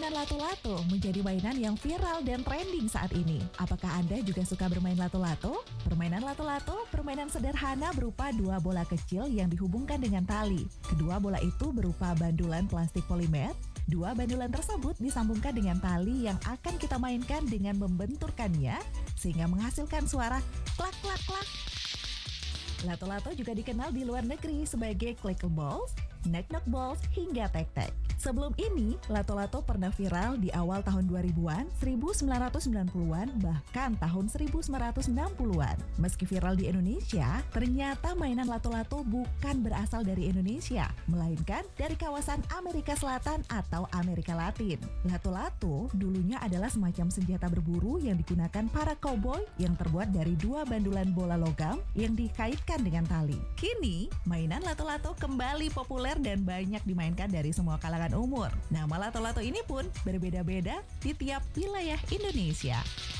Permainan lato-lato menjadi mainan yang viral dan trending saat ini. Apakah Anda juga suka bermain lato-lato? Permainan lato-lato, permainan sederhana berupa dua bola kecil yang dihubungkan dengan tali. Kedua bola itu berupa bandulan plastik polimer. Dua bandulan tersebut disambungkan dengan tali yang akan kita mainkan dengan membenturkannya sehingga menghasilkan suara klak klak klak. Lato-lato juga dikenal di luar negeri sebagai clickballs, knock-knock balls, hingga tek-tek. Sebelum ini, lato-lato pernah viral di awal tahun 2000-an, 1990-an, bahkan tahun 1960-an. Meski viral di Indonesia, ternyata mainan lato-lato bukan berasal dari Indonesia, melainkan dari kawasan Amerika Selatan atau Amerika Latin. Lato-lato dulunya adalah semacam senjata berburu yang digunakan para cowboy yang terbuat dari dua bandulan bola logam yang dikaitkan dengan tali. Kini, mainan lato-lato kembali populer dan banyak dimainkan dari semua kalangan umur. Nama lato-lato ini pun berbeda-beda di tiap wilayah Indonesia.